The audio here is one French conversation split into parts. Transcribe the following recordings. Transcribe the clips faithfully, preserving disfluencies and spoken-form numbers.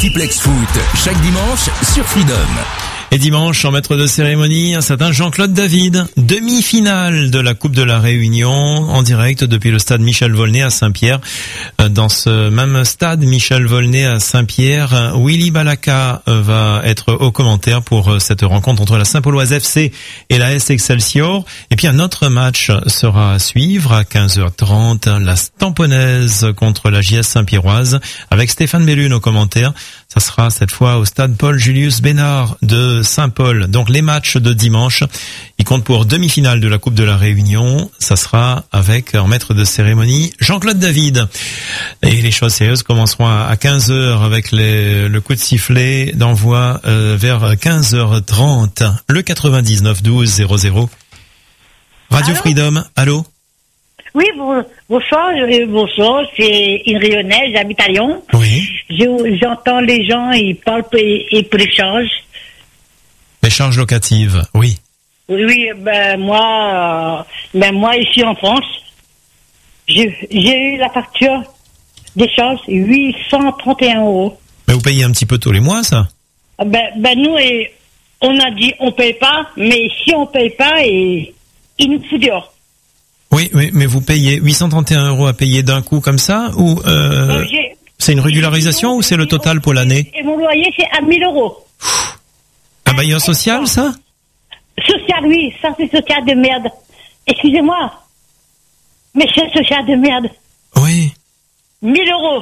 Multiplex Foot, chaque dimanche sur Freedom. Et dimanche, en maître de cérémonie, un certain Jean-Claude David, demi-finale de la Coupe de la Réunion, en direct depuis le stade Michel Volney à Saint-Pierre. Dans ce même stade Michel Volney à Saint-Pierre, Willy Balaka va être au commentaire pour cette rencontre entre la Saint-Pauloise F C et la S Excelsior. Et puis un autre match sera à suivre à quinze heures trente, la Stamponnaise contre la J S Saint-Pierroise, avec Stéphane Bellune au commentaire. Ça sera cette fois au stade Paul-Julius Bénard de Saint-Paul. Donc les matchs de dimanche, ils comptent pour demi-finale de la Coupe de la Réunion. Ça sera avec, en maître de cérémonie, Jean-Claude David. Et les choses sérieuses commenceront à quinze heures avec les, le coup de sifflet d'envoi euh, vers quinze heures trente. Le quatre-vingt-dix-neuf douze zéro zéro. Radio Allô Freedom, allô? Oui, bon, bonsoir, euh, bonsoir, c'est une Rayonnaise, j'habite à Lyon. Oui. Je- J'entends les gens, ils parlent pour, et pour l'échange. Les charges locatives, oui. Oui, oui, ben moi, euh, ben moi ici en France, j'ai j'ai eu la facture d'échange, huit cent trente et un euros. Mais vous payez un petit peu tous les mois, ça? Ben, ben nous, et, on a dit on paye pas, mais si on paye pas, et, ils nous foutent dehors. Oui, oui, mais vous payez huit cent trente et un euros à payer d'un coup comme ça, ou euh, Donc, j'ai- c'est une régularisation ou c'est le total pour l'année? Et mon loyer, c'est à mille euros. Un bailleur social, ça? Social, oui, ça c'est social de merde. Excusez-moi, mais c'est social de merde. Oui. mille euros.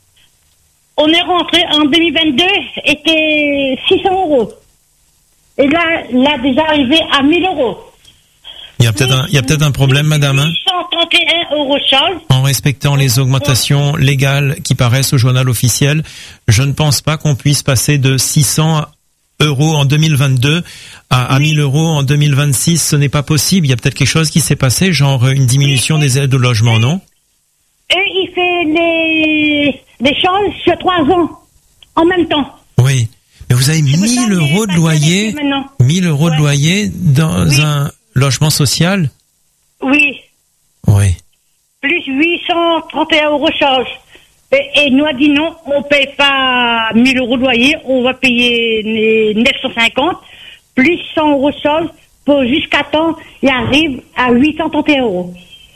On est rentré en deux mille vingt-deux, était six cents euros. Et là, là déjà arrivé à mille euros. Il y a peut-être un, il y a peut-être un problème, madame, hein, huit cent trente et un euros charge. en respectant les augmentations légales qui paraissent au journal officiel. Je ne pense pas qu'on puisse passer de six cents euros en deux mille vingt-deux à, à mille euros en deux mille vingt-six. Ce n'est pas possible. Il y a peut-être quelque chose qui s'est passé, genre une diminution des aides au logement, non? Et il fait les, les charges sur trois ans, en même temps. Oui. Mais vous avez pour ça mille que euros de j'ai loyer, passé maintenant. mille euros de Ouais. loyer dans Oui. un logement social? Oui. Oui. Plus huit cent trente et un euros charge. Et, et nous a dit non, on paye pas mille euros de loyer, on va payer les neuf cent cinquante, plus cent euros charge, pour jusqu'à temps, il arrive à huit cent trente et un euros.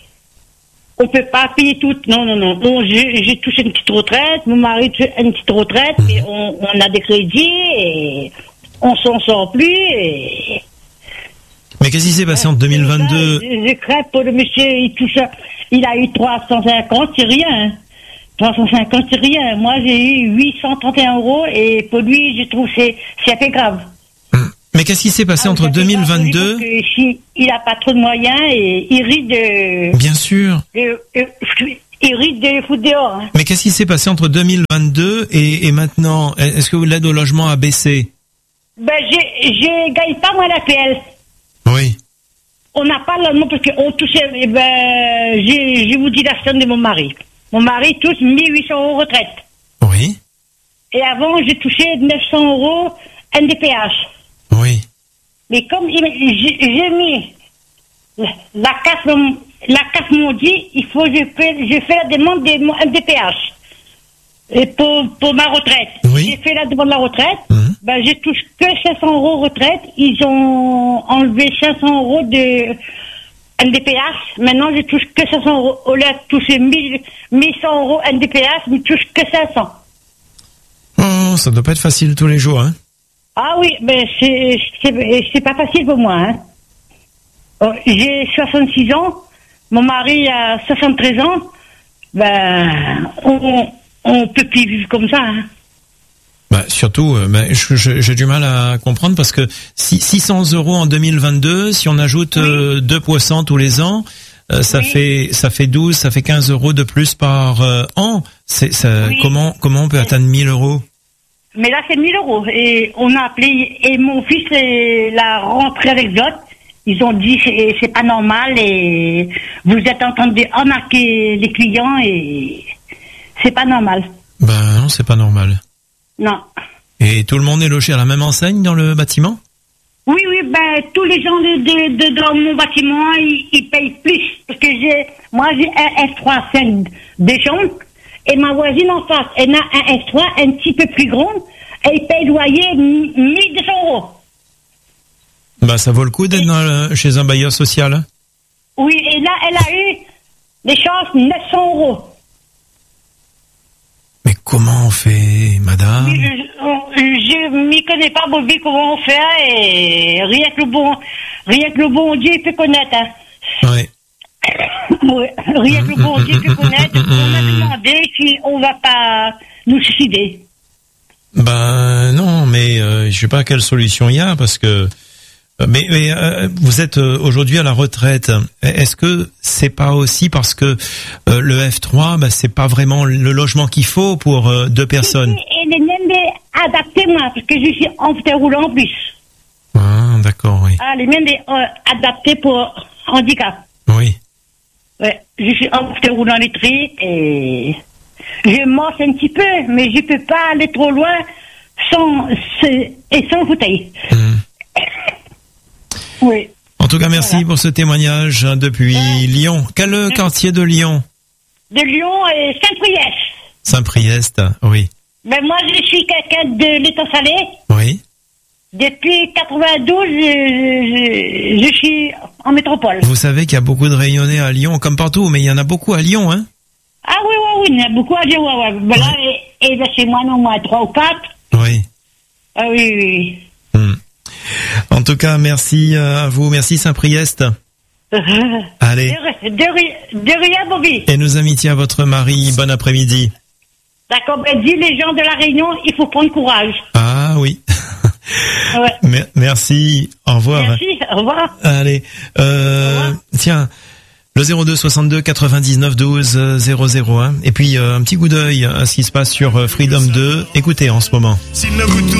On peut pas payer tout, non, non, non. Bon, j'ai, j'ai touché une petite retraite, mon mari touche une petite retraite, Mmh. et on, on a des crédits, et on s'en sort plus, et... Mais qu'est-ce qui s'est passé en deux mille vingt-deux? Je, je crains pour le monsieur, il touche, il a eu trois cent cinquante, c'est rien. hein. trois cent cinquante, c'est rien. Moi, j'ai eu huit cent trente et un euros et pour lui, je trouve que c'est, c'est assez grave. Mais qu'est-ce qui s'est passé Ah, entre c'est assez deux mille grave pour lui vingt-deux? parce que si il a pas trop de moyens et il risque de, Bien sûr. de, de- il risque de les foutre dehors. hein. Mais qu'est-ce qui s'est passé entre deux mille vingt-deux et, et maintenant? Est-ce que l'aide au logement a baissé? Ben, je, je gagne pas moi la P L. Oui. On n'a pas le nom parce qu'on touchait, eh ben, je, je vous dis la somme de mon mari. Mon mari touche mille huit cents euros retraite. Oui. Et avant, j'ai touché neuf cents euros N D P H. Oui. Mais comme il- j'ai j'ai mis la, la carte, la carte m'ont dit, il faut que je fais, je fais la demande de mon N D P H. Et pour, pour ma retraite. Oui. J'ai fait la demande de la retraite. Mhm. Ben, je touche que cinq cents euros retraite. Ils ont enlevé cinq cents euros de N D P H. Maintenant, je touche que cinq cents euros. Au lieu de toucher mille, mille cent euros N D P H, je touche que cinq cents. Oh, ça doit pas être facile tous les jours, hein. Ah oui, ben c'est c'est c'est pas facile pour moi. Hein. Oh, j'ai soixante-six ans, mon mari a soixante-treize ans. Ben on on peut plus vivre comme ça. Hein. Bah, surtout, euh, bah, je- je- j'ai du mal à comprendre parce que si, six cents euros en deux mille vingt-deux, si on ajoute euh, deux pour cent tous les ans, euh, ça Oui. fait ça fait douze, ça fait quinze euros de plus par euh, an. C'est ça. Oui. Comment comment on peut atteindre mille euros? Mais là c'est mille euros et on a appelé et mon fils est- l'a rentré avec d'autres. Ils ont dit c'est c'est pas normal et vous êtes en train d'arnaquer les clients et c'est pas normal. Ben non, c'est pas normal. Non. Et tout le monde est logé à la même enseigne dans le bâtiment? Oui, oui, ben, tous les gens de, de, de dans mon bâtiment, ils, ils payent plus. Parce que j'ai, moi, j'ai un F trois cinq de chambre Et ma voisine en face, elle a un S trois un petit peu plus grand. Elle paye loyer mille deux cents euros. Bah, ça vaut le coup d'être dans, chez un bailleur social, hein? Oui, et là, elle a eu des chances neuf cents euros. Mais comment on fait, madame? Oui, je je m'y connais pas, Bobby, comment on fait, et rien que le bon, rien que le bon Dieu peut connaître, hein. Ouais. Oui, rien que le bon Dieu peut connaître. On m'a demandé si on va pas nous suicider. Ben non, mais euh, je sais pas quelle solution il y a, parce que mais, mais euh, vous êtes euh, aujourd'hui à la retraite. Est-ce que c'est pas aussi parce que euh, le F trois, bah, c'est pas vraiment le logement qu'il faut pour euh, deux personnes? Et les miennes sont adaptées, moi, parce que je suis en fauteuil roulant en plus. Ah, d'accord, oui. Ah, les miennes sont euh, adaptées pour handicap. Oui. Ouais, je suis en fauteuil roulant électrique et je marche un petit peu, mais je peux pas aller trop loin sans et sans fauteuil. Mmh. Oui. En tout cas, merci Voilà. pour ce témoignage hein, depuis Euh, Lyon. Quel euh, quartier de Lyon? De Lyon et Saint-Priest. Saint-Priest, oui. Ben moi, je suis quelqu'un de l'étang salé. Oui. Depuis quatre-vingt-douze, je, je, je suis en métropole. Vous savez qu'il y a beaucoup de rayonnés à Lyon, comme partout, mais il y en a beaucoup à Lyon, hein? Ah oui, oui, oui, il y en a beaucoup à dire, ouais, ouais. Ben là, et, et ben chez moi, non, moi, trois ou quatre. Oui. Ah oui, oui, oui. Hmm. En tout cas, merci à vous, merci Saint-Priest. Allez. De, de, de, de rien, Bobby. Et nos amitiés à votre mari, bon après-midi. D'accord, ben dis les gens de la Réunion, il faut prendre courage. Ah oui. Ouais. Mer- merci, au revoir. Merci, au revoir. Allez, euh, Au revoir. tiens, le zéro deux soixante-deux quatre-vingt-dix-neuf douze zéro zéro un. Et puis euh, un petit coup d'œil à ce qui se passe sur euh, Freedom deux. Écoutez en ce moment. S'il ne vous tourne